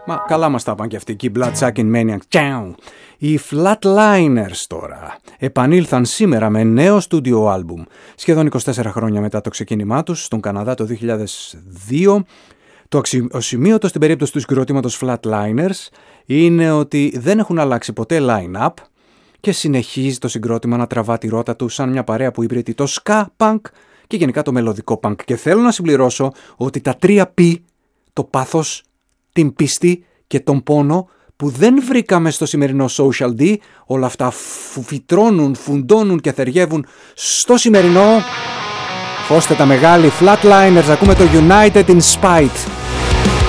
Μα καλά μας τα είπαν και αυτοί οι Bloodsucking Maniacs. Οι Flatliners τώρα επανήλθαν σήμερα με νέο στούντιο άλμπουμ. Σχεδόν 24 χρόνια μετά το ξεκίνημά τους, στον Καναδά το 2002. Το αξιοσημείωτο στην περίπτωση του συγκροτήματος Flatliners είναι ότι δεν έχουν αλλάξει ποτέ line-up και συνεχίζει το συγκρότημα να τραβά τη ρότα του σαν μια παρέα που υπηρετεί το ska punk και γενικά το μελωδικό punk. Και θέλω να συμπληρώσω ότι τα 3P, το πάθος, την πίστη και τον πόνο που δεν βρήκαμε στο σημερινό Social D, όλα αυτά φυτρώνουν, φουντώνουν και θεριεύουν στο σημερινό. Χώστε τα μεγάλη Flatliners, ακούμε το United in Spite.